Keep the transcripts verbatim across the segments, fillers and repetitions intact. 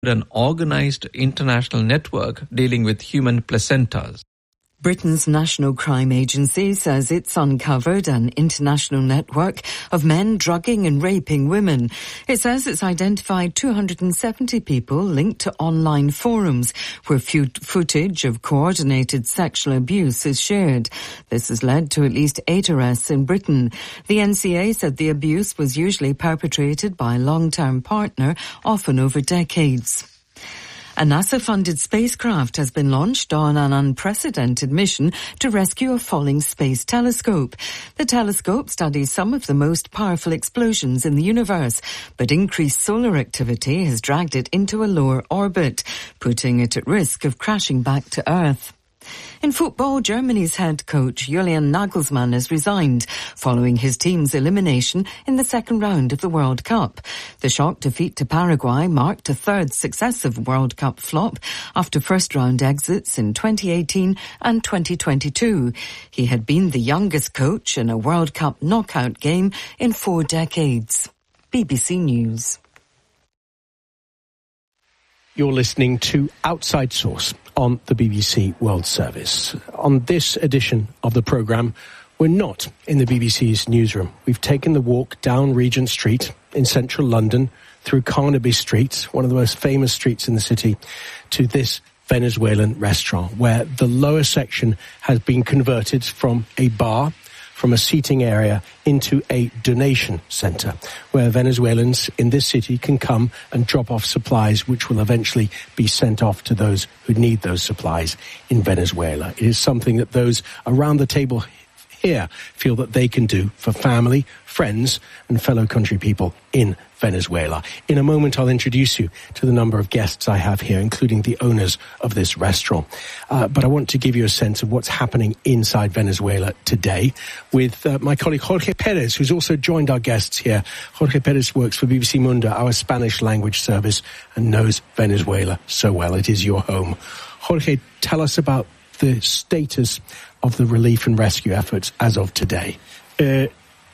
an organized international network dealing with human placentas. Britain's National Crime Agency says it's uncovered an international network of men drugging and raping women. It says it's identified two hundred seventy people linked to online forums where footage of coordinated sexual abuse is shared. This has led to at least eight arrests in Britain. The N C A said the abuse was usually perpetrated by a long-term partner, often over decades. A NASA-funded spacecraft has been launched on an unprecedented mission to rescue a falling space telescope. The telescope studies some of the most powerful explosions in the universe, but increased solar activity has dragged it into a lower orbit, putting it at risk of crashing back to Earth. In football, Germany's head coach Julian Nagelsmann has resigned following his team's elimination in the second round of the World Cup. The shock defeat to Paraguay marked a third successive World Cup flop after first-round exits in twenty eighteen and twenty twenty-two. He had been the youngest coach in a World Cup knockout game in four decades. B B C News. You're listening to Outside Source on the B B C World Service. On this edition of the programme, we're not in the B B C's newsroom. We've taken the walk down Regent Street in central London, through Carnaby Street, one of the most famous streets in the city, to this Venezuelan restaurant, where the lower section has been converted from a bar, from a seating area, into a donation centre, where Venezuelans in this city can come and drop off supplies which will eventually be sent off to those who need those supplies in Venezuela. It is something that those around the table here feel that they can do for family, friends and fellow country people in Venezuela. In a moment, I'll introduce you to the number of guests I have here, including the owners of this restaurant. Uh, but I want to give you a sense of what's happening inside Venezuela today with uh, my colleague Jorge Perez, who's also joined our guests here. Jorge Perez works for B B C Mundo, our Spanish language service, and knows Venezuela so well. It is your home. Jorge, tell us about the status of the relief and rescue efforts as of today. Uh,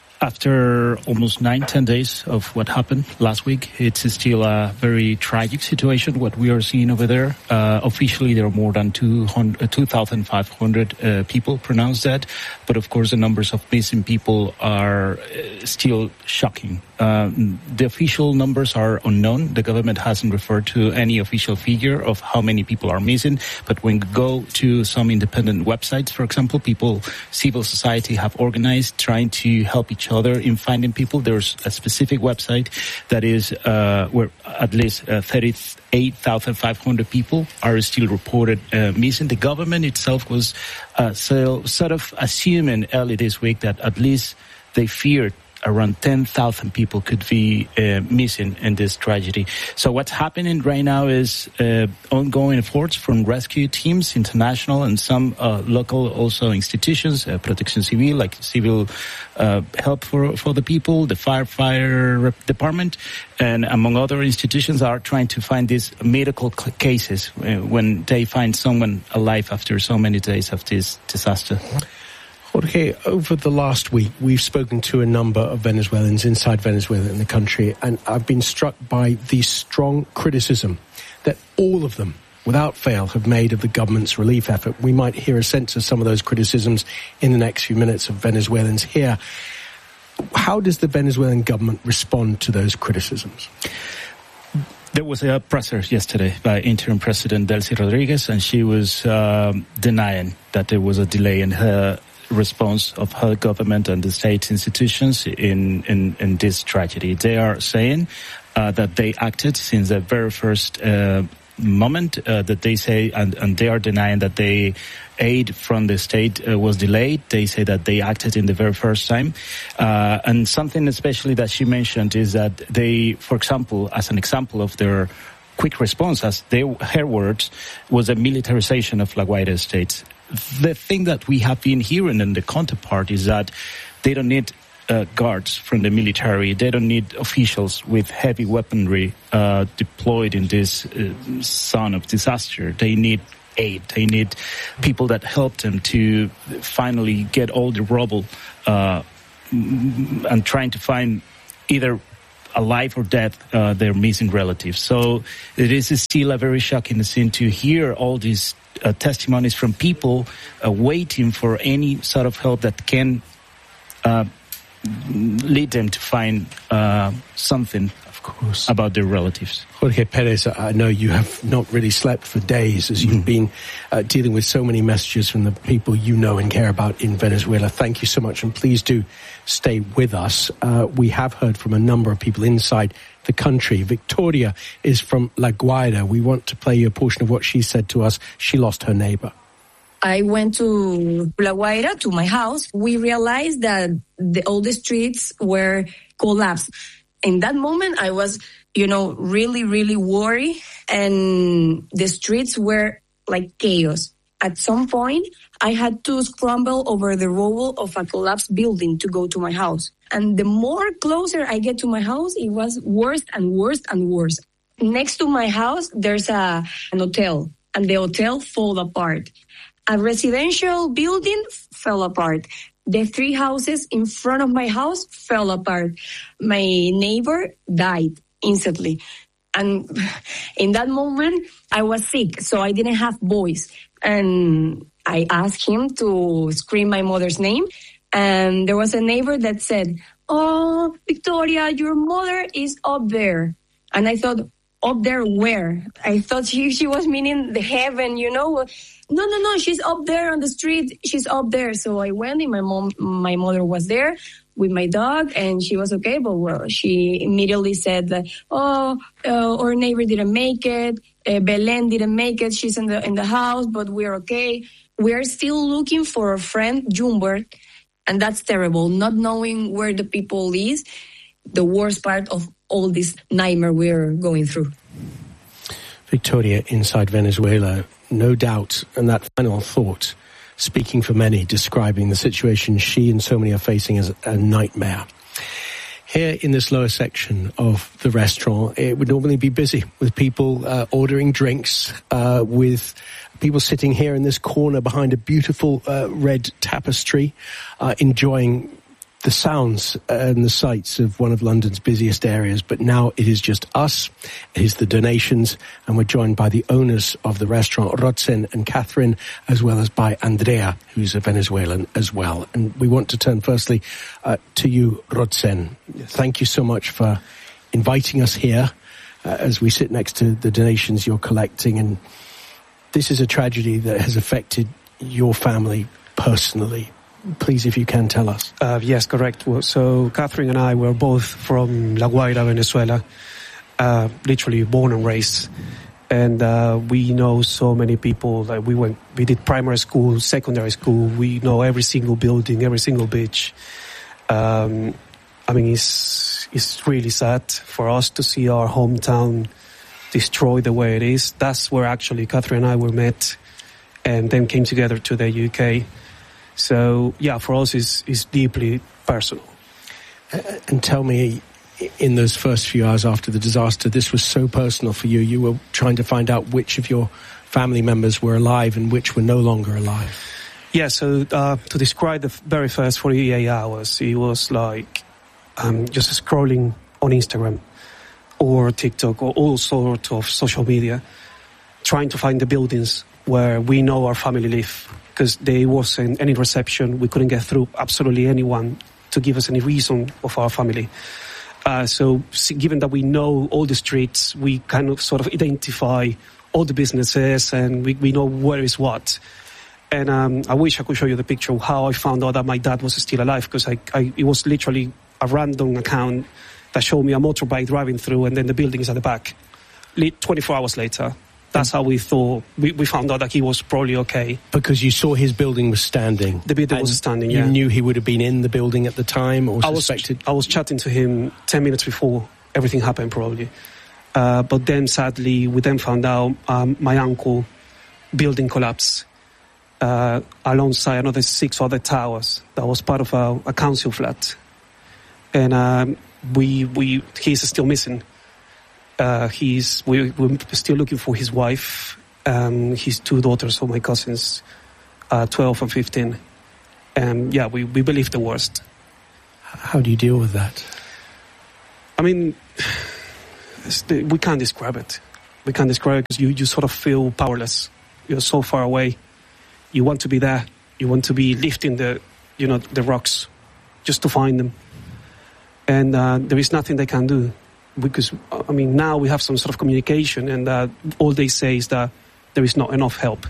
After almost nine, ten days of what happened last week, it's still a very tragic situation, what we are seeing over there. Uh, officially, there are more than two thousand five hundred uh, people pronounced dead. But of course, the numbers of missing people are uh, still shocking. Uh, the official numbers are unknown. The government hasn't referred to any official figure of how many people are missing. But when you go to some independent websites, for example, people, civil society have organized trying to help each other in finding people. There's a specific website that is uh, where at least uh, thirty-eight thousand five hundred people are still reported uh, missing. The government itself was uh, so, sort of assuming early this week that at least they feared around ten thousand people could be uh, missing in this tragedy. So what's happening right now is uh, ongoing efforts from rescue teams, international and some uh, local also institutions, uh, Protección Civil, like civil uh, help for, for the people, the firefighter department, and among other institutions are trying to find these medical cases uh, when they find someone alive after so many days of this disaster. Jorge, over the last week, we've spoken to a number of Venezuelans inside Venezuela in the country, and I've been struck by the strong criticism that all of them, without fail, have made of the government's relief effort. We might hear a sense of some of those criticisms in the next few minutes of Venezuelans here. How does the Venezuelan government respond to those criticisms? There was a presser yesterday by interim president Delcy Rodriguez, and she was um, denying that there was a delay in her response of her government and the state institutions in, in, in this tragedy. They are saying uh, that they acted since the very first uh, moment uh, that they say, and, and they are denying that they aid from the state uh, was delayed. They say that they acted in the very first time. Uh, and something especially that she mentioned is that they, for example, as an example of their quick response, as they, her words, was a militarization of La Guaira Estate. The thing that we have been hearing in the counterpart is that they don't need uh, guards from the military. They don't need officials with heavy weaponry uh, deployed in this uh, zone of disaster. They need aid. They need people that help them to finally get all the rubble uh, and trying to find either alive or dead, uh, their missing relatives. So it is still a very shocking scene to hear all these uh, testimonies from people uh, waiting for any sort of help that can uh, lead them to find uh, something, of course, about their relatives. Jorge Perez, I know you have not really slept for days as you've been uh, dealing with so many messages from the people you know and care about in Venezuela. Thank you so much, and please do stay with us. Uh, we have heard from a number of people inside the country. Victoria is from La Guaira. We want to play you a portion of what she said to us. She lost her neighbor. I went to La Guaira, to my house. We realized that the, all the streets were collapsed. In that moment, I was, you know, really, really worried. And the streets were like chaos. At some point, I had to scramble over the rubble of a collapsed building to go to my house. And the more closer I get to my house, it was worse and worse and worse. Next to my house, there's a an hotel, and the hotel fell apart. A residential building fell apart. The three houses in front of my house fell apart. My neighbor died instantly. And in that moment, I was sick, so I didn't have voice. And I asked him to scream my mother's name. And there was a neighbor that said, "Oh, Victoria, your mother is up there." And I thought, up there where? I thought she, she was meaning the heaven, you know. No, no, no, she's up there on the street. She's up there. So I went, and my mom, my mother was there with my dog, and she was okay. But well, she immediately said that, oh, uh, our neighbor didn't make it. Uh, Belen didn't make it. She's in the in the house, but we're okay. We're still looking for a friend, Jumbert, and that's terrible. Not knowing where the people is, the worst part of all this nightmare we're going through. Victoria, inside Venezuela, no doubt, and that final thought, speaking for many, describing the situation she and so many are facing as a nightmare. Here in this lower section of the restaurant, it would normally be busy with people uh, ordering drinks, uh, with people sitting here in this corner behind a beautiful uh, red tapestry, uh, enjoying the sounds and the sights of one of London's busiest areas. But now it is just us, it is the donations, and we're joined by the owners of the restaurant, Rotzen and Catherine, as well as by Andrea, who's a Venezuelan as well. And we want to turn firstly uh, to you, Rotzen. Yes. Thank you so much for inviting us here uh, as we sit next to the donations you're collecting. And this is a tragedy that has affected your family personally. Please, if you can, tell us. Uh, yes, correct. Well, so Catherine and I were both from La Guaira, Venezuela, uh, literally born and raised. And uh, we know so many people. Like we went, we did primary school, secondary school. We know every single building, every single beach. Um, I mean, it's it's really sad for us to see our hometown destroyed the way it is. That's where actually Catherine and I were met, and then came together to the U K. So, yeah, for us, it's, it's deeply personal. Uh, and tell me, in those first few hours after the disaster, this was so personal for you. You were trying to find out which of your family members were alive and which were no longer alive. Yeah, so uh, to describe the very first forty-eight hours, it was like um, just scrolling on Instagram or TikTok or all sorts of social media, trying to find the buildings where we know our family live. Because there wasn't any reception. We couldn't get through absolutely anyone to give us any reason of our family. Uh, so given that we know all the streets, we kind of sort of identify all the businesses, and we, we know where is what. And um, I wish I could show you the picture of how I found out that my dad was still alive, because I, I, it was literally a random account that showed me a motorbike driving through, and then the building is at the back. twenty-four hours later. That's how we thought, we, we found out that he was probably okay. Because you saw his building was standing. The building was standing, yeah. You knew he would have been in the building at the time, or I suspected? Was, I was chatting to him ten minutes before everything happened, probably. Uh, but then, sadly, we then found out um, my uncle building collapsed uh, alongside another six other towers that was part of a, a council flat. And um, we we he's still missing. Uh, he's we, we're still looking for his wife, um, his two daughters, so my cousins, uh, twelve and fifteen. And yeah, we, we believe the worst. How do you deal with that? I mean, it's the, we can't describe it. We can't describe it because you, you sort of feel powerless. You're so far away. You want to be there. You want to be lifting the, you know, the rocks just to find them. And uh, there is nothing they can do. Because, I mean, now we have some sort of communication, and uh, all they say is that there is not enough help.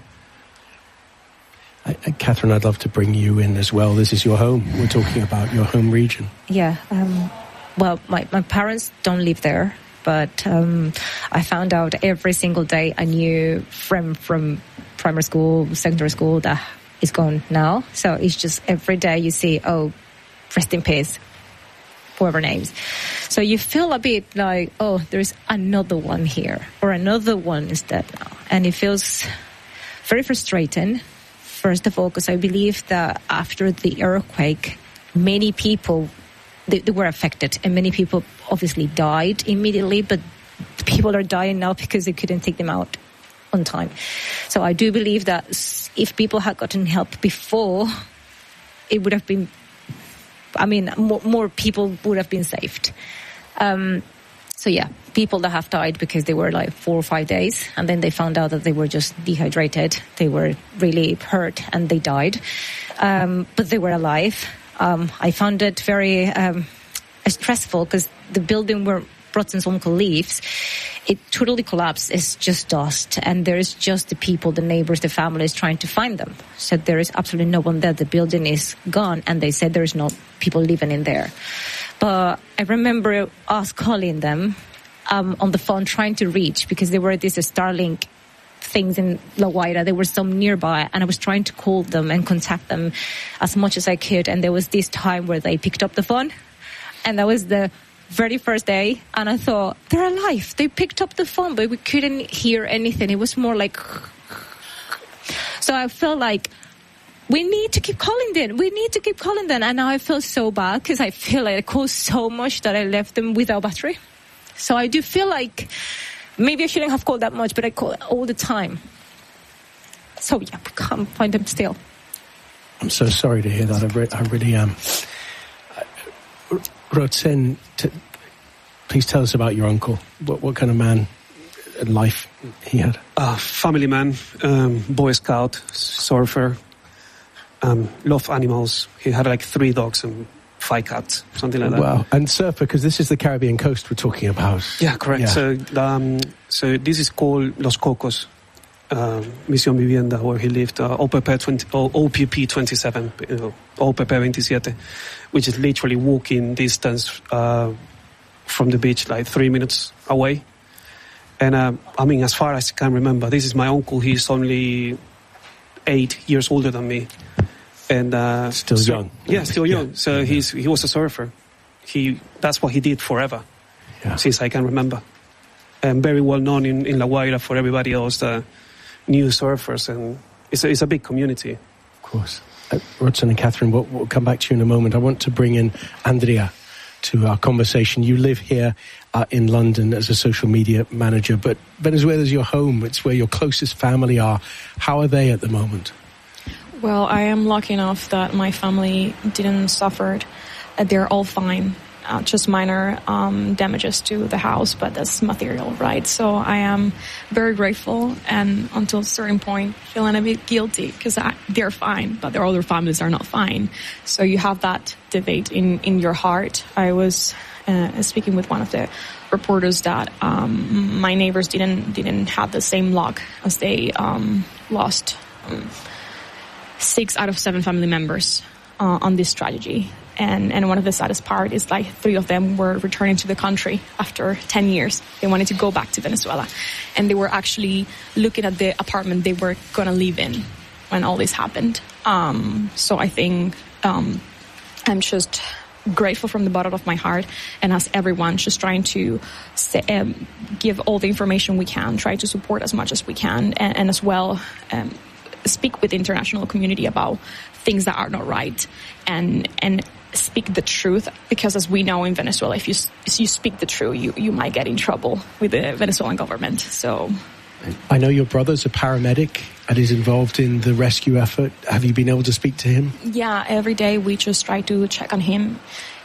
I, I, Catherine, I'd love to bring you in as well. This is your home. We're talking about your home region. Yeah. Um, well, my, my parents don't live there, but um, I found out every single day a new friend from primary school, secondary school that is gone now. So it's just every day you see, oh, rest in peace, whoever names. So you feel a bit like, oh, there's another one here, or another one is dead now. And it feels very frustrating, first of all, because I believe that after the earthquake, many people, they, they were affected, and many people obviously died immediately, but people are dying now because they couldn't take them out on time. So I do believe that if people had gotten help before, it would have been, I mean, more, more people would have been saved. Um, so yeah, people that have died because they were like four or five days, and then they found out that they were just dehydrated. They were really hurt and they died. Um, but they were alive. Um, I found it very um, stressful because the building where Brodsson's uncle lives, it totally collapsed. It's just dust, and there's just the people, the neighbors, the families trying to find them. So there is absolutely no one there. The building is gone, and they said there's no people living in there. But I remember us calling them um, on the phone, trying to reach, because there were these Starlink things in La Guaira. There were some nearby, and I was trying to call them and contact them as much as I could. And there was this time where they picked up the phone, and that was the very first day, and I thought, they're alive. They picked up the phone, but we couldn't hear anything. It was more like... So I felt like, we need to keep calling them. We need to keep calling them. And now I feel so bad because I feel like I called so much that I left them without battery. So I do feel like maybe I shouldn't have called that much, but I call all the time. So yeah, we can't find them still. I'm so sorry to hear that. I, re- I really am. Uh, Brodson, t- please tell us about your uncle. What, what kind of man and life he had? Uh, family man, um, Boy Scout, surfer, um, loved animals. He had like three dogs and five cats, something like that. Wow. And surfer, because this is the Caribbean coast we're talking about. Yeah, correct. Yeah. So, um, so this is called Los Cocos, uh, Misión Vivienda, where he lived, uh, O P P twenty-seven, you know, O P P twenty-seven, which is literally walking distance uh, from the beach, like three minutes away. And uh, I mean, as far as I can remember, this is my uncle. He's only eight years older than me. And uh, still so, young. Yeah, still young. Yeah. So he's he was a surfer. He that's what he did forever, yeah. since I can remember. And very well known in, in La Guaira for everybody else, the new surfers, and it's a, it's a big community. Of course. Uh, Brodson and Catherine, we'll, we'll come back to you in a moment. I want to bring in Andrea to our conversation. You live here uh, in London as a social media manager, but Venezuela's your home. It's where your closest family are. How are they at the moment? Well, I am lucky enough that my family didn't suffer. Uh, they're all fine. Uh, just minor um, damages to the house, but that's material, right? So I am very grateful, and until a certain point, feeling a bit guilty because they're fine, but their other families are not fine. So you have that debate in, in your heart. I was uh, speaking with one of the reporters that um, my neighbors didn't didn't have the same luck as they um, lost um, six out of seven family members uh, on this tragedy. And, and one of the saddest part is like three of them were returning to the country after ten years. They wanted to go back to Venezuela. And they were actually looking at the apartment they were going to live in when all this happened. Um, so I think um, I'm just grateful from the bottom of my heart, and as everyone, just trying to say, um, give all the information we can, try to support as much as we can, and, and as well um, speak with the international community about things that are not right, and and speak the truth, because as we know in Venezuela, if you if you speak the truth, you, you might get in trouble with the Venezuelan government. So I know your brother's a paramedic and is involved in the rescue effort. Have you been able to speak to him? Yeah, every day we just try to check on him.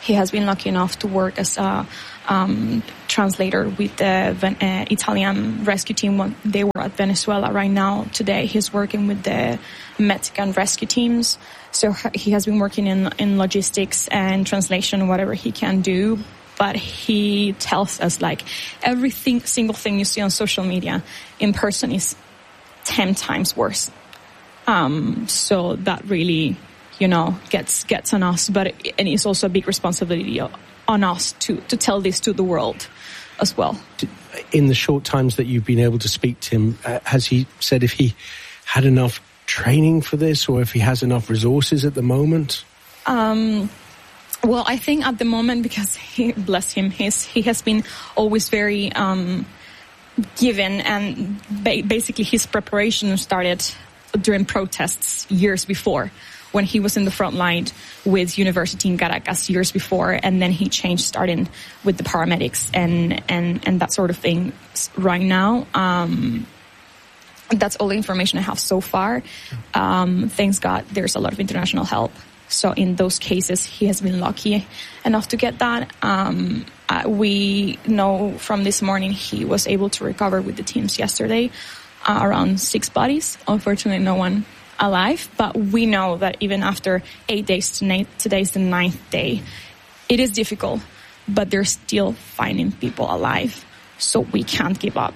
He has been lucky enough to work as a um, translator with the uh, Italian rescue team when they were at Venezuela. Right now, today, he's working with the Mexican rescue teams. So he has been working in, in logistics and translation, whatever he can do. But he tells us, like, every single thing you see on social media in person is ten times worse. Um, so that really, you know, gets gets on us. But it, and it's also a big responsibility on us to, to tell this to the world as well. In the short times that you've been able to speak to him, uh, has he said if he had enough training for this or if he has enough resources at the moment? Um, well, I think at the moment, because he, bless him, he's, he has been always very um, given, and ba- basically his preparation started during protests years before, when he was in the front line with University in Caracas years before, and then he changed starting with the paramedics and, and, and that sort of thing. Right now, um, that's all the information I have so far. Um, thanks God, there's a lot of international help. So in those cases, he has been lucky enough to get that. Um, uh, we know from this morning he was able to recover with the teams yesterday uh, around six bodies. Unfortunately, no one alive. But we know that even after eight days, today's the ninth day, it is difficult, but they're still finding people alive. So we can't give up.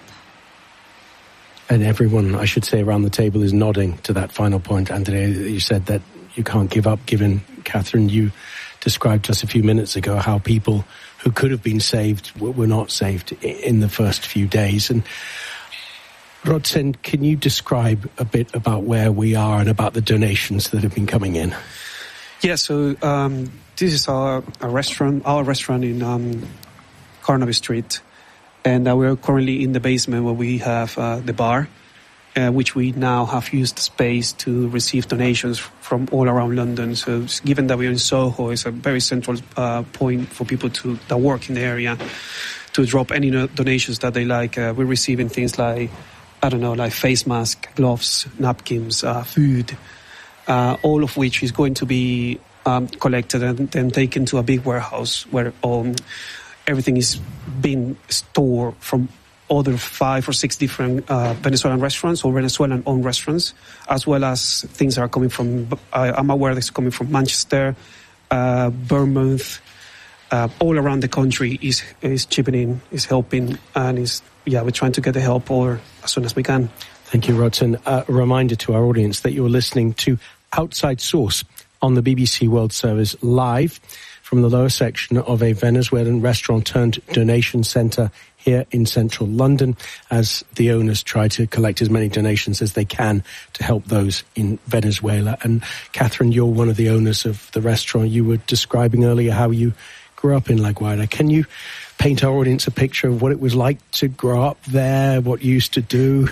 And everyone, I should say, around the table is nodding to that final point. Andrea, you said that you can't give up, given, Catherine, you described to us a few minutes ago how people who could have been saved were not saved in the first few days. And Rodsen, can you describe a bit about where we are and about the donations that have been coming in? Yeah, so um, this is our, our restaurant, our restaurant in um, Carnaby Street. And uh, we're currently in the basement where we have uh, the bar, uh, which we now have used the space to receive donations from all around London. So given that we're in Soho, it's a very central uh, point for people to that work in the area to drop any no- donations that they like. Uh, we're receiving things like, I don't know, like face masks, gloves, napkins, uh, food, uh, all of which is going to be um, collected and then taken to a big warehouse where um, everything is being stored from other five or six different uh, Venezuelan restaurants or Venezuelan-owned restaurants, as well as things that are coming from, uh, I'm aware that's coming from Manchester, uh, Bournemouth, uh, all around the country is is chipping in, is helping, and is, yeah, we're trying to get the help or as soon as we can. Thank you, Rodsen. Uh, a reminder to our audience that you're listening to Outside Source on the B B C World Service live from the lower section of a Venezuelan restaurant-turned-donation centre here in central London, as the owners try to collect as many donations as they can to help those in Venezuela. And Catherine, you're one of the owners of the restaurant. You were describing earlier how you grew up in La Guaira. Can you paint our audience a picture of what it was like to grow up there, what you used to do?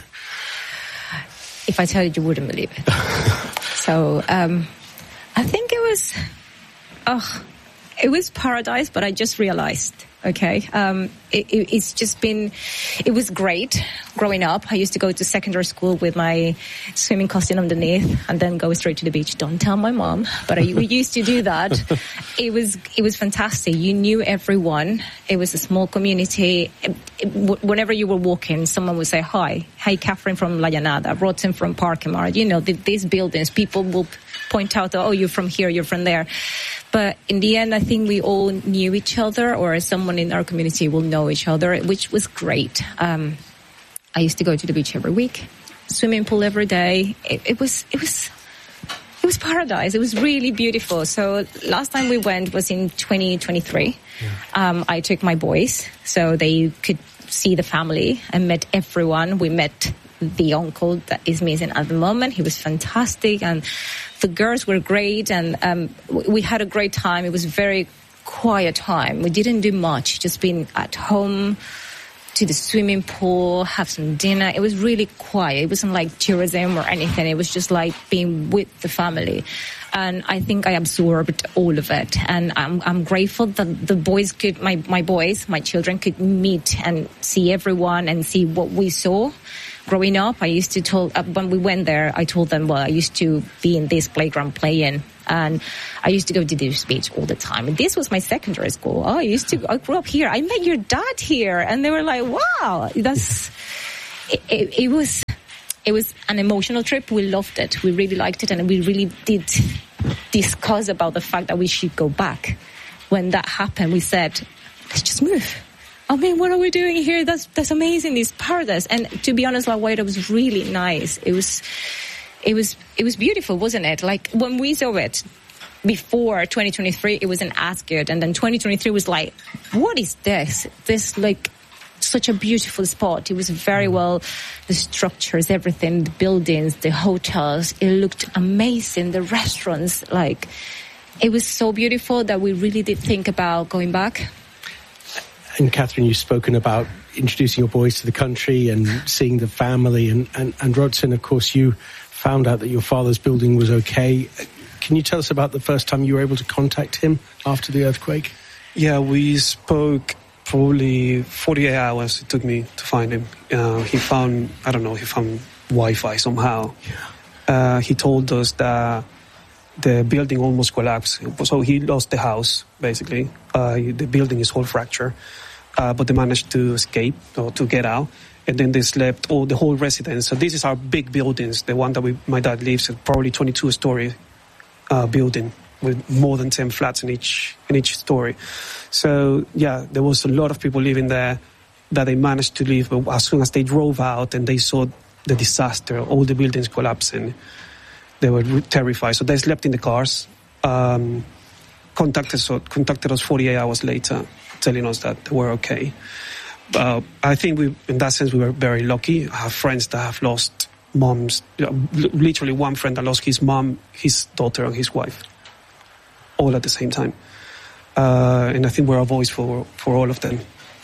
If I tell you, you wouldn't believe it. So um, I think it was... Oh, It was paradise, but I just realized, okay, um, it, it, it's just been, it was great growing up. I used to go to secondary school with my swimming costume underneath and then go straight to the beach. Don't tell my mom, but I, we used to do that. It was, it was fantastic. You knew everyone. It was a small community. It, it, whenever you were walking, someone would say, hi, hi, Catherine from La Llanada, Rodsen from Parkemar. You know, the, these buildings, people will point out, oh, you're from here, you're from there. But in the end, I think we all knew each other, or someone in our community will know each other, which was great. Um, I used to go to the beach every week, swimming pool every day. It, it was, it was, it was paradise. It was really beautiful. So last time we went was in twenty twenty-three. Yeah. Um, I took my boys so they could see the family and met everyone. We met the uncle that is missing at the moment. He was fantastic, and the girls were great, and um, we had a great time. It was a very quiet time. We didn't do much, just being at home, to the swimming pool, have some dinner. It was really quiet. It wasn't like tourism or anything. It was just like being with the family. And I think I absorbed all of it. And I'm, I'm grateful that the boys could, my, my boys, my children could meet and see everyone and see what we saw. growing up, I used to tell, uh, when we went there, I told them, well, I used to be in this playground playing, and I used to go to this beach all the time. And this was my secondary school. Oh, I used to, I grew up here. I met your dad here. And they were like, wow, that's, it, it, it was, it was an emotional trip. We loved it. We really liked it. And we really did discuss about the fact that we should go back. When that happened, we said, let's just move. I mean, what are we doing here? That's that's amazing. This paradise. And to be honest, La Guaira was really nice. It was, it was, it was beautiful, wasn't it? Like when we saw it before twenty twenty-three, it wasn't as good, and then twenty twenty-three was like, what is this? This like such a beautiful spot. It was very well, the structures, everything, the buildings, the hotels. It looked amazing. The restaurants, like it was so beautiful that we really did think about going back. And Catherine, you've spoken about introducing your boys to the country and seeing the family. And, and, and Rodson, of course, you found out that your father's building was okay. Can you tell us about the first time you were able to contact him after the earthquake? Yeah, we spoke probably forty-eight hours it took me to find him. Uh, he found, I don't know, he found Wi-Fi somehow. Yeah. Uh, he told us that the building almost collapsed. So he lost the house, basically. Uh, the building is all fractured. Uh, but they managed to escape or to get out. And then they slept all the whole residence. So this is our big buildings. The one that we, my dad lives in, probably twenty-two story uh, building with more than ten flats in each in each story. So yeah, there was a lot of people living there that they managed to leave. But as soon as they drove out and they saw the disaster, all the buildings collapsing, they were terrified. So they slept in the cars. Um, contacted us, contacted us forty-eight hours later, telling us that they were okay. Uh, I think we, in that sense, we were very lucky. I have friends that have lost moms. You know, literally one friend that lost his mom, his daughter, and his wife, all at the same time. Uh, and I think we're a voice for for all of them.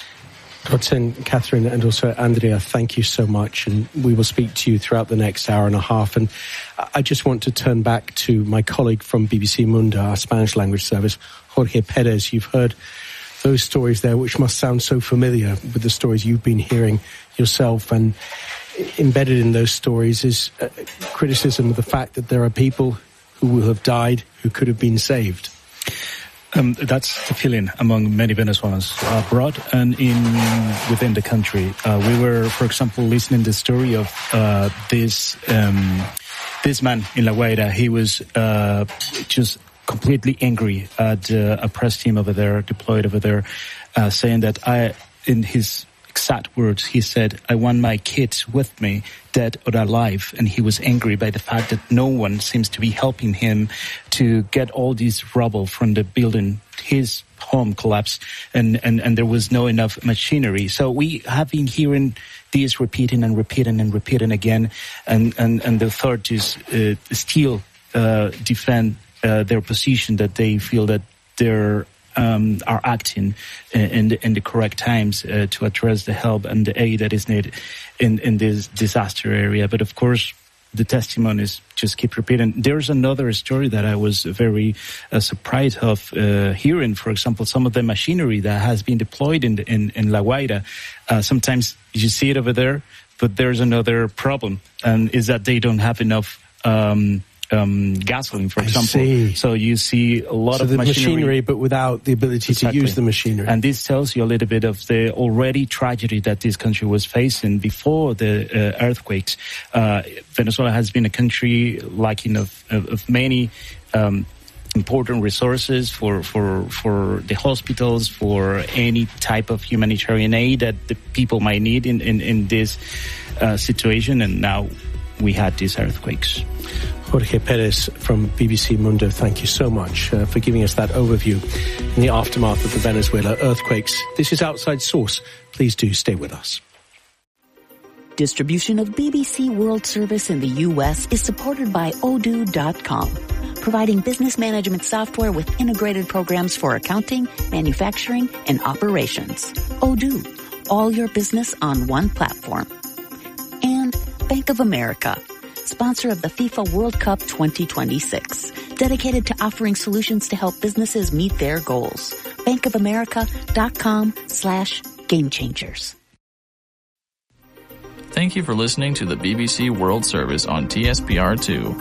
Rodson, Catherine, and also Andrea, thank you so much. And we will speak to you throughout the next hour and a half. And I just want to turn back to my colleague from B B C Mundo, our Spanish language service, Jorge Perez. You've heard those stories there, which must sound so familiar with the stories you've been hearing yourself. And embedded in those stories is uh, criticism of the fact that there are people who will have died who could have been saved. Um, that's the feeling among many Venezuelans abroad and in within the country. Uh, we were, for example, listening to the story of uh, this um, this man in La Guaira. He was uh, just completely angry at uh, a press team over there, deployed over there, uh, saying that I, in his exact words, he said, I want my kids with me, dead or alive. And he was angry by the fact that no one seems to be helping him to get all this rubble from the building. His home collapsed and, and, and there was no enough machinery. So we have been hearing this repeating and repeating and repeating again. And, and, and the authorities uh, still uh, defend uh, their position that they feel that they're Um, are acting in the, in the correct times uh, to address the help and the aid that is needed in, in this disaster area. But of course, the testimonies just keep repeating. There's another story that I was very uh, surprised of uh, hearing. For example, some of the machinery that has been deployed in the, in, in La Guaira. Uh, sometimes you see it over there, but there's another problem, and is that they don't have enough Um, Um, gasoline, for example. So you see a lot so of the machinery, machinery, but without the ability exactly. to use the machinery. And this tells you a little bit of the already tragedy that this country was facing before the uh, earthquakes. Uh, Venezuela has been a country lacking of, of, of many um, important resources for, for, for the hospitals, for any type of humanitarian aid that the people might need in, in, in this uh, situation. And now we had these earthquakes. Jorge Perez from B B C Mundo, thank you so much uh, for giving us that overview in the aftermath of the Venezuela earthquakes. This is Outside Source. Please do stay with us. Distribution of B B C World Service in the U S is supported by Odoo dot com, providing business management software with integrated programs for accounting, manufacturing, and operations. Odoo, all your business on one platform. And Bank of America, sponsor of the FIFA World Cup twenty twenty-six, dedicated to offering solutions to help businesses meet their goals. bankofamerica.com slash game changers. Thank you for listening to the B B C World Service on T S P R two.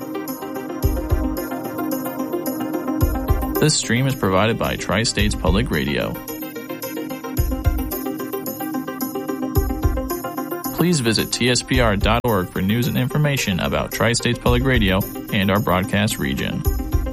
This stream is provided by Tri-States Public Radio. Please visit T S P R dot org for news and information about Tri-States Public Radio and our broadcast region.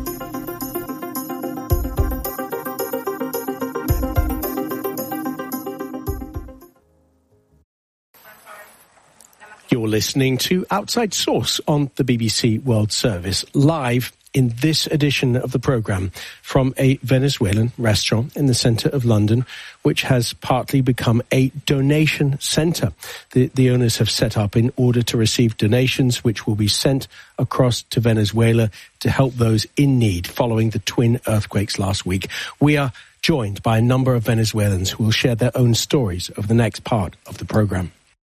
You're listening to Outside Source on the B B C World Service, live in this edition of the programme from a Venezuelan restaurant in the centre of London, which has partly become a donation centre. The, the owners have set up in order to receive donations which will be sent across to Venezuela to help those in need following the twin earthquakes last week. We are joined by a number of Venezuelans who will share their own stories over the next part of the programme.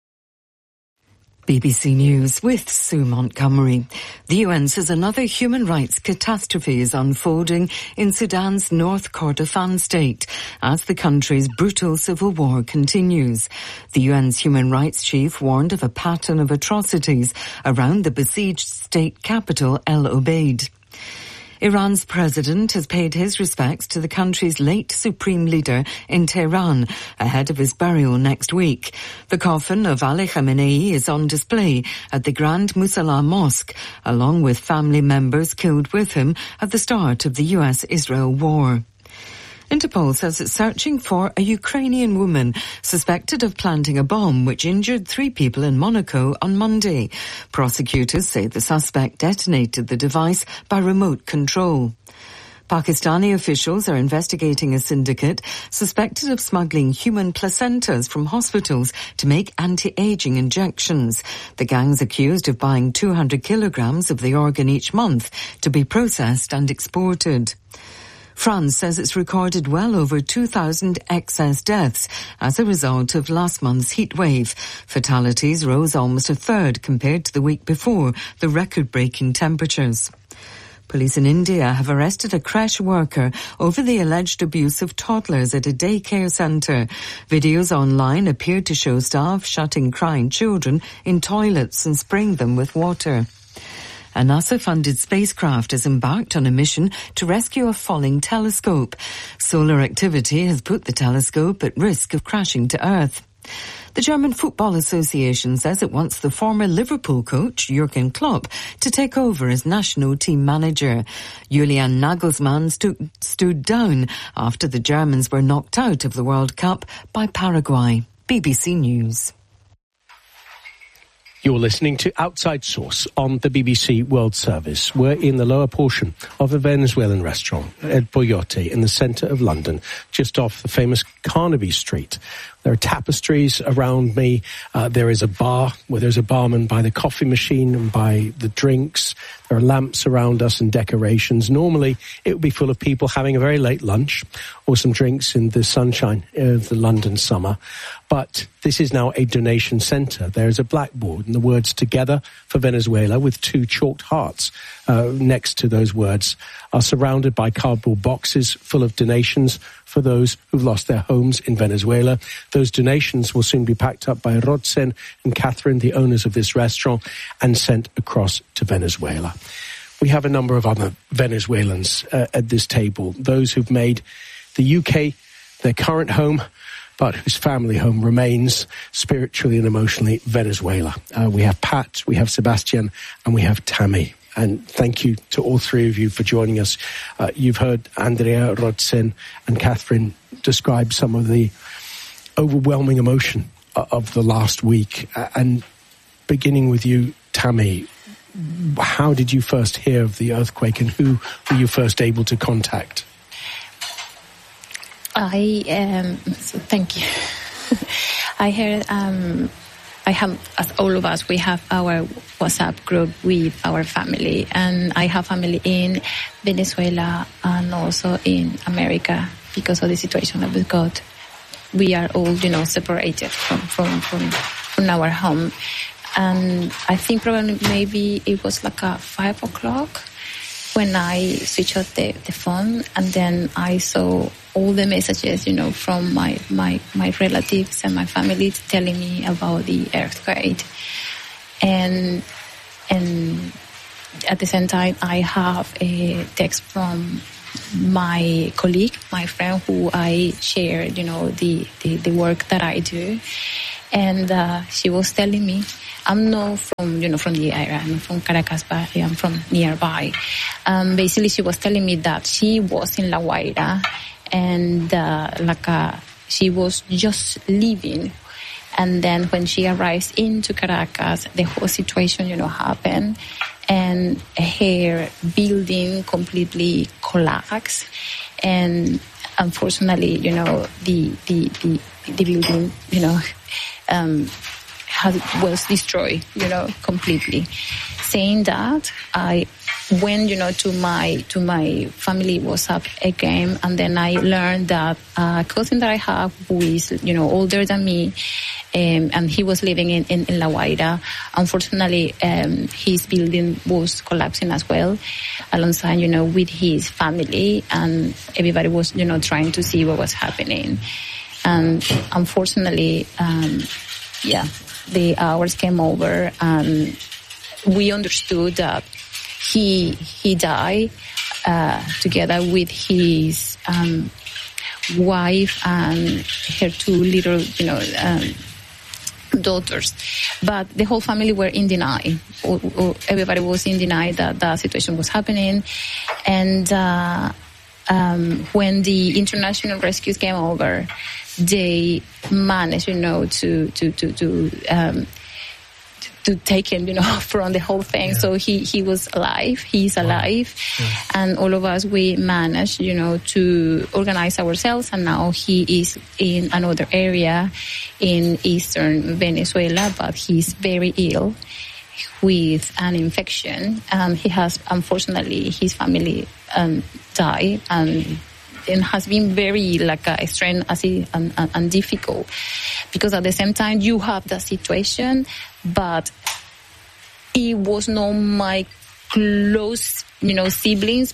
B B C News with Sue Montgomery. The U N says another human rights catastrophe is unfolding in Sudan's North Kordofan state as the country's brutal civil war continues. The U N's human rights chief warned of a pattern of atrocities around the besieged state capital, El Obeid. Iran's president has paid his respects to the country's late supreme leader in Tehran ahead of his burial next week. The coffin of Ali Khamenei is on display at the Grand Musalla Mosque, along with family members killed with him at the start of the U S Israel war. Interpol says it's searching for a Ukrainian woman suspected of planting a bomb which injured three people in Monaco on Monday. Prosecutors say the suspect detonated the device by remote control. Pakistani officials are investigating a syndicate suspected of smuggling human placentas from hospitals to make anti-aging injections. The gang's accused of buying two hundred kilograms of the organ each month to be processed and exported. France says it's recorded well over two thousand excess deaths as a result of last month's heat wave. Fatalities rose almost a third compared to the week before the record-breaking temperatures. Police in India have arrested a creche worker over the alleged abuse of toddlers at a daycare centre. Videos online appear to show staff shutting crying children in toilets and spraying them with water. A NASA-funded spacecraft has embarked on a mission to rescue a falling telescope. Solar activity has put the telescope at risk of crashing to Earth. The German Football Association says it wants the former Liverpool coach, Jurgen Klopp, to take over as national team manager. Julian Nagelsmann stu- stood down after the Germans were knocked out of the World Cup by Paraguay. B B C News. You're listening to Outside Source on the B B C World Service. We're in the lower portion of a Venezuelan restaurant, El Pollote, in the centre of London, just off the famous Carnaby Street. There are tapestries around me. Uh, there is a bar where there's a barman by the coffee machine and by the drinks. There are lamps around us and decorations. Normally, it would be full of people having a very late lunch or some drinks in the sunshine of the London summer. But this is now a donation centre. There is a blackboard and the words Together for Venezuela with two chalked hearts uh, next to those words are surrounded by cardboard boxes full of donations for those who've lost their homes in Venezuela. Those donations will soon be packed up by Rodsen and Catherine, the owners of this restaurant, and sent across to Venezuela. We have a number of other Venezuelans uh, at this table, those who've made the U K their current home, but whose family home remains spiritually and emotionally Venezuela. Uh, we have Pat, we have Sebastian, and we have Tammy. And thank you to all three of you for joining us. Uh, you've heard Andrea, Rodsen, and Catherine describe some of the overwhelming emotion of the last week. Uh, and beginning with you, Tammy, how did you first hear of the earthquake and who were you first able to contact? I, um, so thank you. I heard, um, I have, as all of us, we have our WhatsApp group with our family, and I have family in Venezuela and also in America because of the situation that we got. We are all, you know, separated from, from, from, from our home. And I think probably maybe it was like a five o'clock. when I switched off the, the phone, and then I saw all the messages, you know, from my, my, my relatives and my family telling me about the earthquake. And, and at the same time, I have a text from my colleague, my friend, who I shared, you know, the, the, the work that I do. And uh, she was telling me, I'm not from, you know, from the area, I'm from Caracas, but I'm from nearby. Um, basically, she was telling me that she was in La Guaira, and uh, like uh, she was just leaving. And then when she arrives into Caracas, the whole situation, you know, happened, and her building completely collapsed. And unfortunately, you know, the the the, the building, you know, um, has, was destroyed, you know, completely. Saying that, I went, you know, to my to my family WhatsApp again, and then I learned that a cousin that I have, who is, you know, older than me, um, and he was living in, in, in La Guaira. Unfortunately, um, his building was collapsing as well, alongside, you know, with his family, and everybody was, you know, trying to see what was happening. And unfortunately, um, yeah, the hours came over, and we understood that he he died uh, together with his um, wife and her two little, you know, um, daughters. But the whole family were in denial. Everybody was in denial that that situation was happening. And uh, um, when the international rescues came over, they managed, you know, to to to to um, to take him, you know, from the whole thing. Yeah. So he, he was alive. He's alive. Wow. Yeah. And all of us, we managed, you know, to organize ourselves. And now he is in another area in eastern Venezuela, but he's very ill with an infection. And he has, unfortunately, his family um, died. And and has been very like uh, extreme and, and, and difficult, because at the same time you have that situation, but it was not my close, you know, siblings,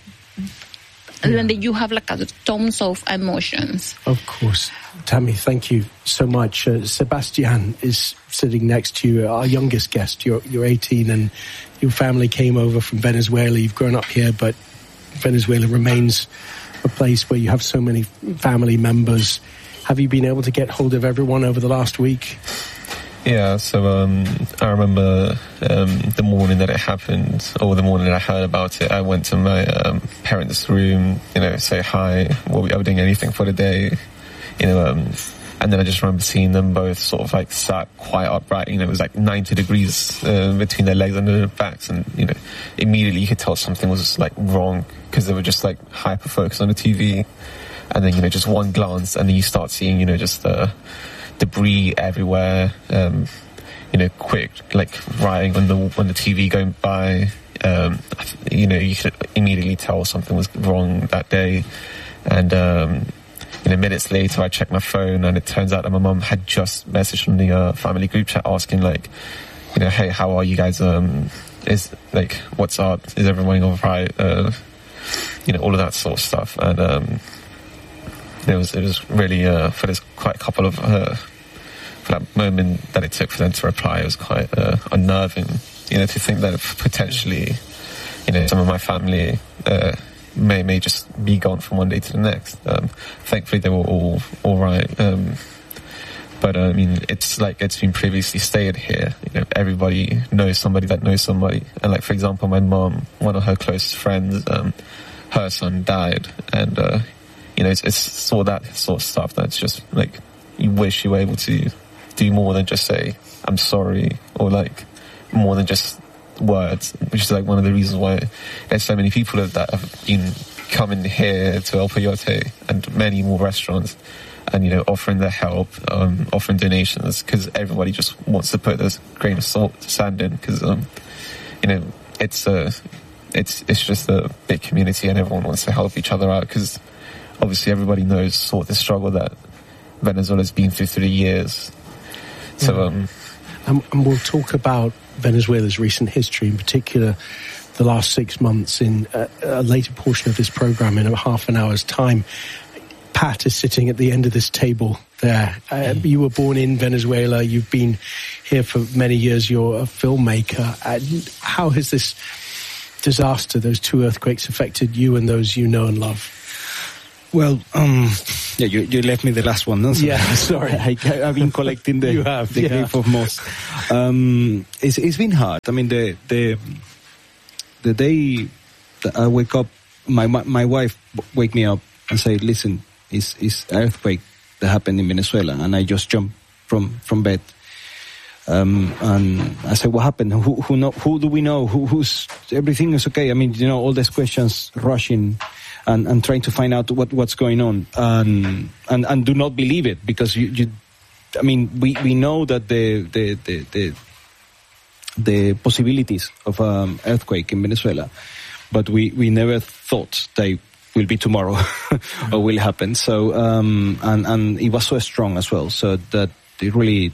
and yeah. then you have like a tons of emotions. Of course. Tammy, thank you so much. Uh, Sebastian is sitting next to you, our youngest guest. You're, you're eighteen, and your family came over from Venezuela. You've grown up here, but Venezuela remains a place where you have so many family members. Have you been able to get hold of everyone over the last week? Yeah, so um, I remember um, the morning that it happened, or the morning that I heard about it, I went to my um, parents' room, you know, say hi, were we ever doing anything for the day, you know, um, and then I just remember seeing them both sort of like sat quite upright, you know, it was like ninety degrees uh, between their legs and their backs, and, you know, immediately you could tell something was like wrong, because they were just like hyper focused on the T V, and then, you know, just one glance, and then you start seeing, you know, just the uh, debris everywhere, um, you know, quick, like writing on the on the T V going by, um, you know, you could immediately tell something was wrong that day. And um, you know, minutes later, I checked my phone, and it turns out that my mum had just messaged from the uh, family group chat asking, like, you know, hey, how are you guys? Um, is like, what's up? Is everyone all right? Uh, you know, all of that sort of stuff. And um, it was it was really uh, for this quite a couple of. Uh, For that moment that it took for them to reply, it was quite uh, unnerving, you know, to think that potentially, you know, some of my family uh, may may just be gone from one day to the next. Um, thankfully, they were all all right. Um, but uh, I mean, it's like it's been previously stated here. You know, everybody knows somebody that knows somebody, and like for example, my mom, one of her closest friends, um, her son died, and uh, you know, it's, it's sort of that sort of stuff that's just like you wish you were able to do more than just say I'm sorry, or like more than just words, which is like one of the reasons why there's so many people that have been coming here to El Peyote and many more restaurants, and you know, offering their help, um, offering donations, because everybody just wants to put this grain of salt, sand in, because um, you know, it's a it's it's just a big community, and everyone wants to help each other out, because obviously everybody knows sort of the struggle that Venezuela's been through through the years. So, um, and, and we'll talk about Venezuela's recent history, in particular the last six months in a, a later portion of this program in a half an hour's time. Pat is sitting at the end of this table there. Uh, you were born in Venezuela. You've been here for many years. You're a filmmaker. And how has this disaster, those two earthquakes, affected you and those you know and love? Well, um, yeah, you, you left me the last one, no? So yeah, sorry. I, I've been collecting the, you have, the yeah. grief of most. Um, it's, it's been hard. I mean, the the the day that I wake up, my my wife wake me up and say, "Listen, it's it's earthquake that happened in Venezuela," and I just jump from from bed. Um, and I said, "What happened? Who who know? Who do we know? Who, who's everything is okay?" I mean, you know, all these questions rushing. And, and trying to find out what, what's going on, and, and and do not believe it, because you, you I mean, we, we know that the the, the the the possibilities of an earthquake in Venezuela, but we, we never thought they will be tomorrow or will happen. So um, and and it was so strong as well, so that it really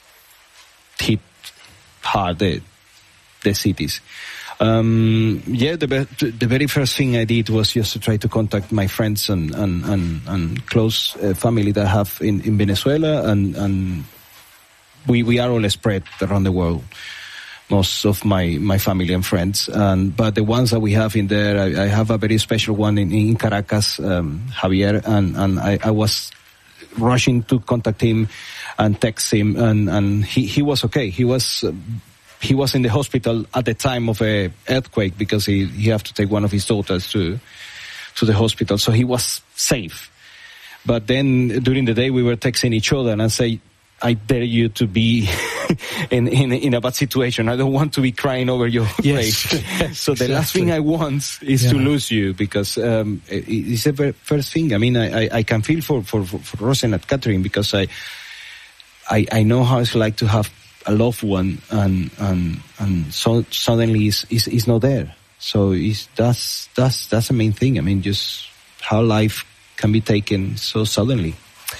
hit hard the the cities. Um, yeah, the the very first thing I did was just to try to contact my friends and and and, and close uh, family that I have in, in Venezuela, and and we we are all spread around the world. Most of my, my family and friends, and but the ones that we have in there, I, I have a very special one in, in Caracas, um, Javier, and and I, I was rushing to contact him and text him, and and he he was okay. He was. Uh, He was in the hospital at the time of a earthquake because he, he had to take one of his daughters to to the hospital, so he was safe. But then during the day we were texting each other, and I say, "I dare you to be in, in in a bad situation. I don't want to be crying over your yes. grave." So exactly. the last thing I want is yeah. to lose you, because um, it, it's the very first thing. I mean, I, I, I can feel for for for Rosen and Catherine, because I I I know how it's like to have a loved one, and and and so suddenly is is is not there. So it's, that's that's that's the main thing. I mean, just how life can be taken so suddenly.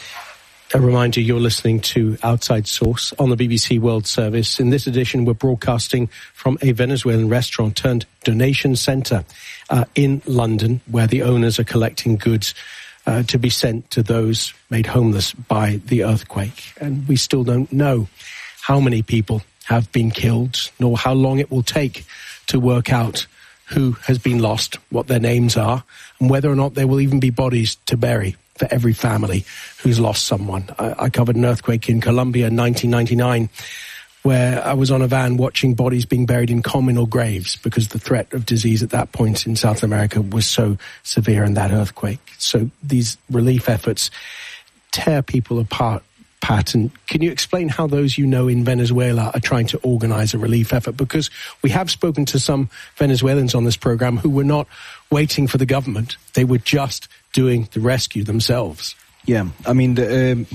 A reminder, you're listening to Outside Source on the B B C World Service. In this edition, we're broadcasting from a Venezuelan restaurant turned donation centre uh, in London, where the owners are collecting goods uh, to be sent to those made homeless by the earthquake. And we still don't know how many people have been killed, nor how long it will take to work out who has been lost, what their names are, and whether or not there will even be bodies to bury for every family who's lost someone. I, I covered an earthquake in Colombia in nineteen ninety-nine, where I was on a van watching bodies being buried in communal graves because the threat of disease at that point in South America was so severe in that earthquake. So these relief efforts tear people apart. Pat, and can you explain how those you know in Venezuela are trying to organize a relief effort? Because we have spoken to some Venezuelans on this program who were not waiting for the government. They were just doing the rescue themselves. Yeah, I mean, the, um,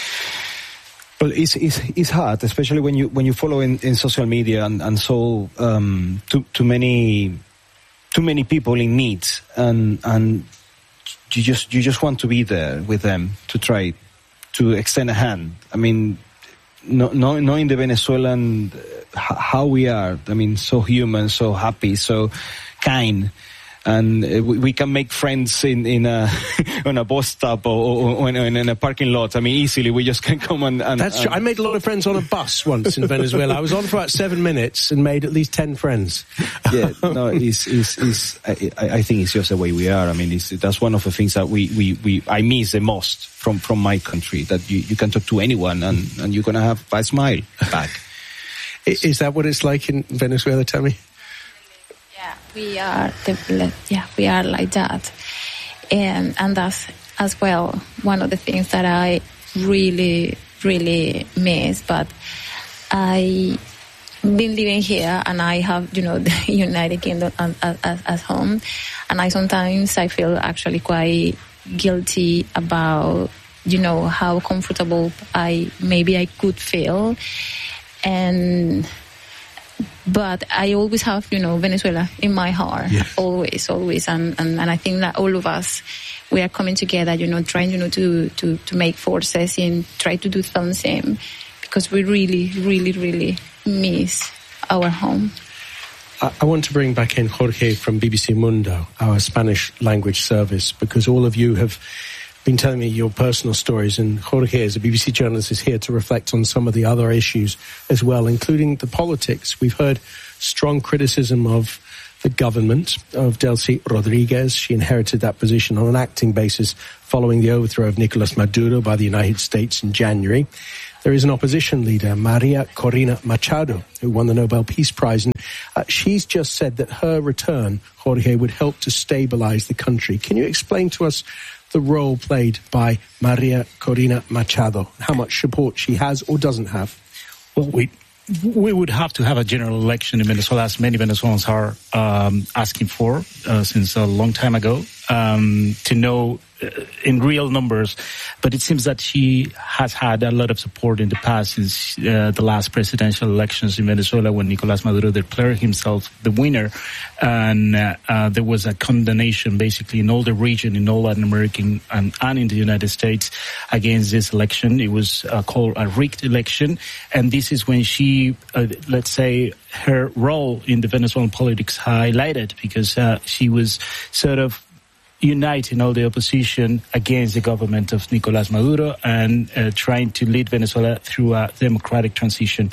well, it's, it's, it's hard, especially when you when you follow in, in social media and, and so um, too, too many too many people in need, and and you just you just want to be there with them to try to extend a hand. I mean, no, no, knowing the Venezuelan, uh, how we are, I mean, so human, so happy, so kind. And uh, we, we can make friends in, in a, on a bus stop or, or, or in, in a parking lot. I mean, easily, we just can come and... and That's and true. I made a lot of friends on a bus once in Venezuela. I was on for about seven minutes and made at least ten friends. Yeah, no, it's, it's, it's, I, I think it's just the way we are. I mean, it's, that's one of the things that we, we, we, I miss the most from, from my country, that you, you can talk to anyone and, and you're going to have a smile back. Is that what it's like in Venezuela, Tammy? Yeah, we are, the, yeah, we are like that. And, and that's as well one of the things that I really, really miss. But I been living here, and I have, you know, the United Kingdom as, as, as home. And I sometimes I feel actually quite guilty about, you know, how comfortable I, maybe I could feel. And... But I always have, you know, Venezuela in my heart, yeah. always, always. And, and, and I think that all of us, we are coming together, you know, trying, you know, to, to, to make forces and try to do something, because we really, really, really miss our home. I want to bring back in Jorge from B B C Mundo, our Spanish language service, because all of you have been telling me your personal stories, and Jorge, as a B B C journalist, is here to reflect on some of the other issues as well, including the politics. We've heard strong criticism of the government of Delcy Rodriguez. She inherited that position on an acting basis following the overthrow of Nicolas Maduro by the United States in January. There is an opposition leader, Maria Corina Machado, who won the Nobel Peace Prize, and uh, she's just said that her return, Jorge, would help to stabilize the country. Can you explain to us the role played by Maria Corina Machado, how much support she has or doesn't have? Well, we we would have to have a general election in Venezuela, as many Venezuelans are um, asking for uh, since a long time ago, um, to know uh, in real numbers. But it seems that she has had a lot of support in the past since uh, the last presidential elections in Venezuela, when Nicolas Maduro declared himself the winner. And uh, uh, there was a condemnation basically in all the region, in all Latin American and, and in the United States against this election. It was uh, called a rigged election. And this is when she, uh, let's say, her role in the Venezuelan politics highlighted, because uh, she was sort of uniting all the opposition against the government of Nicolas Maduro and uh, trying to lead Venezuela through a democratic transition.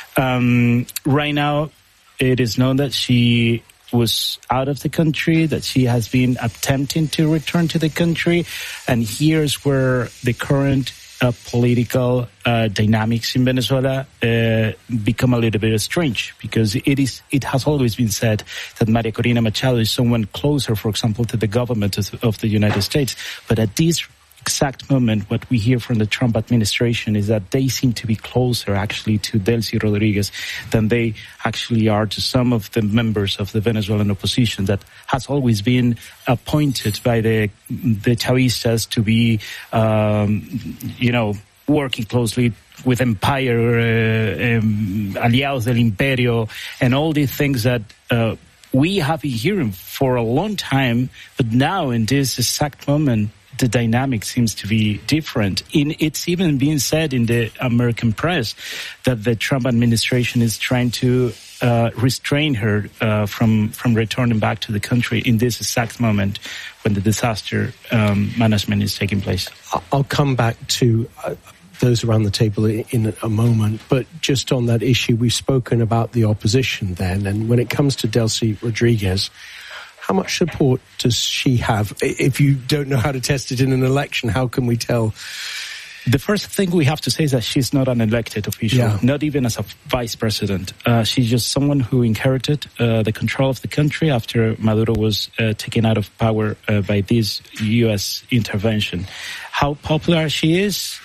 Um, right now, it is known that she was out of the country, that she has been attempting to return to the country, and here's where the current uh, political uh, dynamics in Venezuela uh, become a little bit strange, because it is it has always been said that Maria Corina Machado is someone closer, for example, to the government of, of the United States, but at this exact moment, what we hear from the Trump administration is that they seem to be closer actually to Delcy Rodriguez than they actually are to some of the members of the Venezuelan opposition that has always been appointed by the the Chavistas to be, um, you know, working closely with Empire, uh, um, Aliados del Imperio, and all these things that uh, we have been hearing for a long time, but now in this exact moment, the dynamic seems to be different. In, it's even being said in the American press that the Trump administration is trying to uh, restrain her uh, from from returning back to the country in this exact moment when the disaster um, management is taking place. I'll come back to uh, those around the table in a moment, but just on that issue, we've spoken about the opposition then, and when it comes to Delcy Rodriguez, how much support does she have? If you don't know how to test it in an election, how can we tell? The first thing we have to say is that she's not an elected official, yeah. Not even as a vice president. Uh, she's just someone who inherited uh, the control of the country after Maduro was uh, taken out of power uh, by this U S intervention. How popular she is,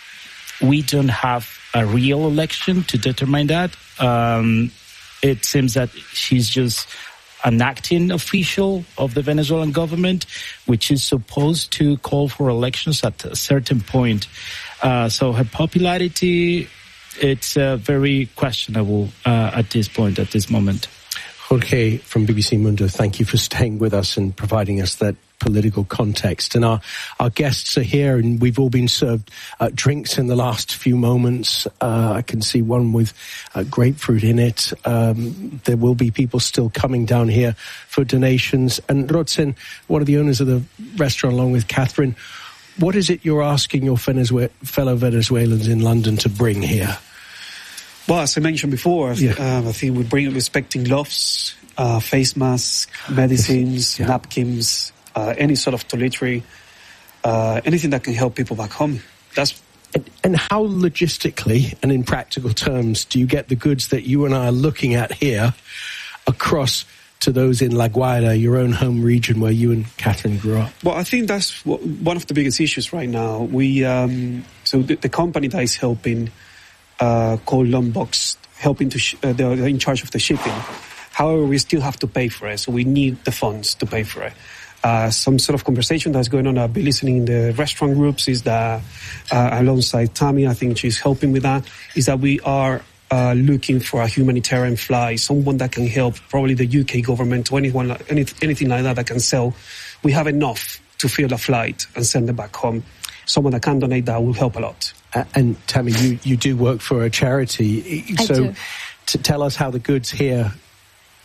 we don't have a real election to determine that. Um, it seems that she's just an acting official of the Venezuelan government, which is supposed to call for elections at a certain point. Uh, so her popularity, it's uh, very questionable uh, at this point, at this moment. Jorge from B B C Mundo, thank you for staying with us and providing us that political context. And our, our guests are here, and we've all been served uh, drinks in the last few moments. Uh, I can see one with uh, grapefruit in it. Um, there will be people still coming down here for donations. And Rodsen, one of the owners of the restaurant, along with Catherine, what is it you're asking your Venezuela, fellow Venezuelans in London to bring here? Well, as I mentioned before, yeah. uh, I think we bring respecting gloves, uh, face masks, medicines, yeah. napkins, uh, any sort of toiletry, uh, anything that can help people back home. That's and, and how logistically and in practical terms do you get the goods that you and I are looking at here across to those in La Guaira, your own home region where you and Catherine grew up? Well, I think that's what, one of the biggest issues right now. We um, so the, the company that is helping. Uh, called Lombok, helping to sh- uh, they're in charge of the shipping. However, we still have to pay for it, so we need the funds to pay for it. Uh, some sort of conversation that's going on, I'll be listening in the restaurant groups, is that uh, alongside Tammy, I think she's helping with that, is that we are uh, looking for a humanitarian flight, someone that can help, probably the U K government or anyone, any, anything like that that can sell. We have enough to fill a flight and send them back home. Someone that can donate that will help a lot. Uh, and Tammy, you, you do work for a charity, I so do. to tell us how the goods here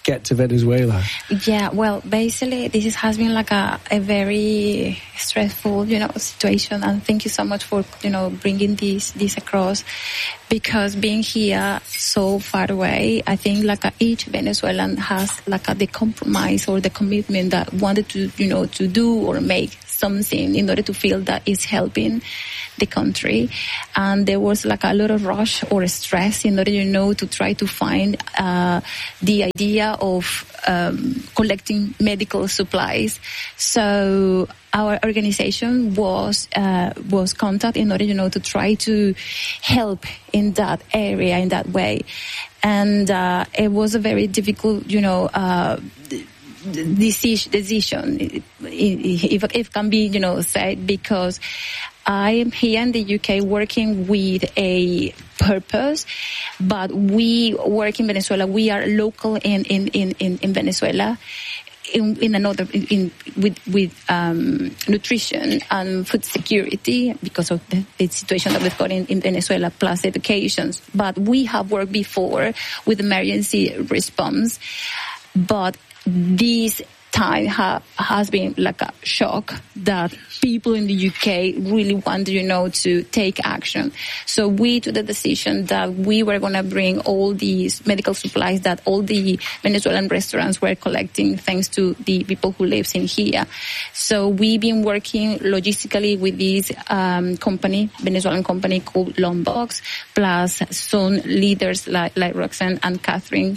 get to Venezuela? Yeah, well, basically, this is, has been like a, a very stressful, you know, situation. And thank you so much for, you know, bringing this this across. Because being here so far away, I think like a, each Venezuelan has like a, the compromise or the commitment that wanted to, you know, to do or make something in order to feel that it's helping the country. And there was like a lot of rush or stress in order, you know, to try to find uh, the idea of um, collecting medical supplies. So our organization was uh, was contacted in order, you know, to try to help in that area, in that way. And uh, it was a very difficult, you know, uh, decision, if it can be, you know, said, because I am here in the U K working with a purpose, but we work in Venezuela. We are local in in in in, in Venezuela. In, in another, in, with with um, nutrition and food security because of the, the situation that we've got in, in Venezuela, plus education. But we have worked before with emergency response, but this time ha, has been like a shock that people in the U K really want, you know, to take action. So we took the decision that we were going to bring all these medical supplies that all the Venezuelan restaurants were collecting thanks to the people who live in here. So we've been working logistically with this um, company, Venezuelan company called Lombox, plus some leaders like, like Roxanne and Catherine.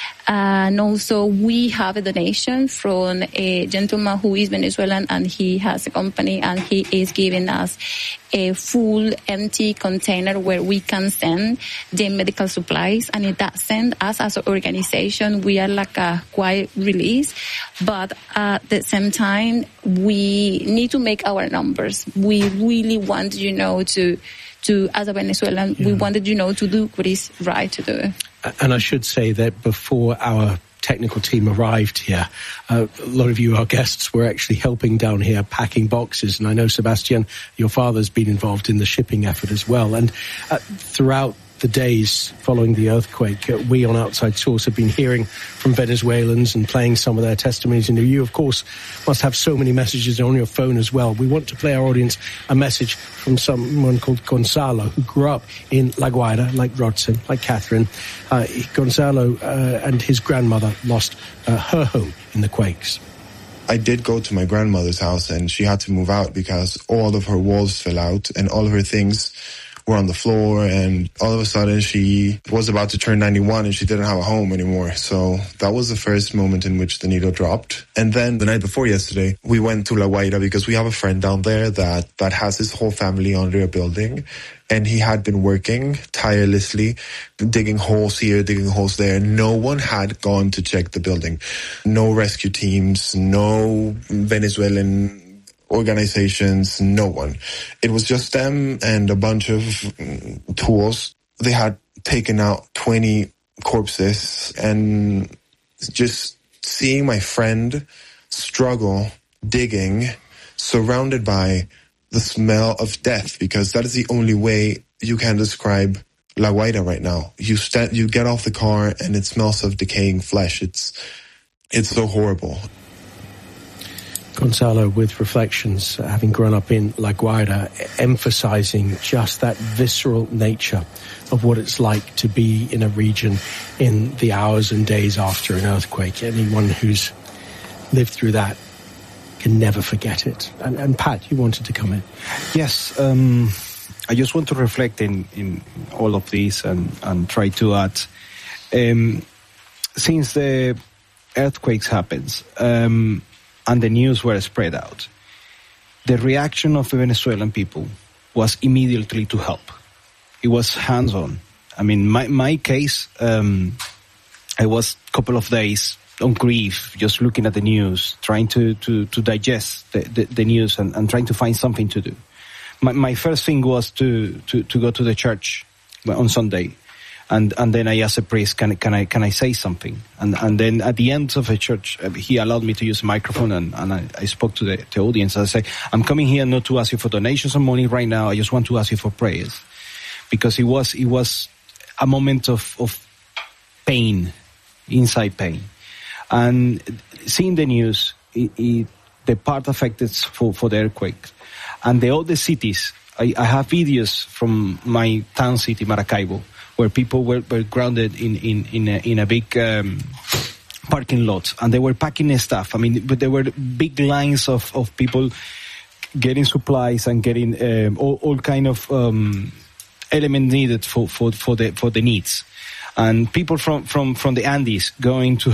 And also we have a donation from a gentleman who is Venezuelan, and he has a company, and he is giving us a full empty container where we can send the medical supplies. And in that sense, us as an organization, we are like a quiet release, but at the same time, we need to make our numbers. We really want, you know, to, to as a Venezuelan, yeah. we wanted, you know, to do what is right to do. And I should say that before our technical team arrived here, uh, a lot of you, our guests, were actually helping down here packing boxes. And I know, Sebastian, your father's been involved in the shipping effort as well. And uh, throughout the days following the earthquake, uh, we on Outside Source have been hearing from Venezuelans and playing some of their testimonies. And you, of course, must have so many messages on your phone as well. We want to play our audience a message from someone called Gonzalo, who grew up in La Guaira, like Rodson, like Catherine. Uh, Gonzalo uh, and his grandmother lost uh, her home in the quakes. I did go to my grandmother's house, and she had to move out because all of her walls fell out and all of her things were on the floor, and all of a sudden she was about to turn ninety-one and she didn't have a home anymore. So that was the first moment in which the needle dropped. And then the night before yesterday, we went to La Guaira because we have a friend down there that, that has his whole family under a building. And he had been working tirelessly, digging holes here, digging holes there. No one had gone to check the building. No rescue teams, no Venezuelan organizations, no one. It was just them and a bunch of tools. They had taken out twenty corpses, and just seeing my friend struggle, digging, surrounded by the smell of death, because that is the only way you can describe La Guaira right now. You st- you get off the car and it smells of decaying flesh. It's, it's so horrible. Gonzalo with reflections, uh, having grown up in La Guaira, emphasizing just that visceral nature of what it's like to be in a region in the hours and days after an earthquake. Anyone who's lived through that can never forget it. And, and Pat, you wanted to come in. Yes, um, I just want to reflect in, in all of this and, and try to add. Um, since the earthquakes happens, um, and the news were spread out, the reaction of the Venezuelan people was immediately to help. It was hands-on. I mean, my my case, um, I was a couple of days on grief, just looking at the news, trying to, to, to digest the, the, the news and, and trying to find something to do. My, my first thing was to, to, to go to the church on Sunday. And, and then I asked the priest, can, can I, can I say something? And, and then at the end of the church, he allowed me to use a microphone, and, and I, I spoke to the, the audience. I said, I'm coming here not to ask you for donations or money right now. I just want to ask you for prayers. Because it was, it was a moment of, of pain, inside pain. And seeing the news, it, it, the part affected for, for the earthquake. And the other cities, I, I have videos from my town city, Maracaibo, where people were, were grounded in, in, in, a, in a big um, parking lot, and they were packing their stuff. I mean, but there were big lines of, of people getting supplies and getting um, all, all kind of um, element needed for, for, for, the, for the needs. And people from, from, from the Andes going to